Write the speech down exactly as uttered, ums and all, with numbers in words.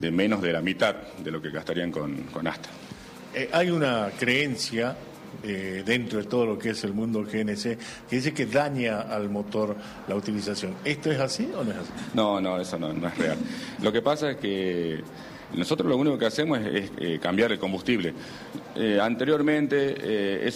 de menos de la mitad de lo que gastarían con, con Asta. Eh, hay una creencia eh, dentro de todo lo que es el mundo G N C que dice que daña al motor la utilización. ¿Esto es así o no es así? No, no, eso no, no es real. Lo que pasa es que nosotros lo único que hacemos es, es eh, cambiar el combustible. Eh, anteriormente, eh, eso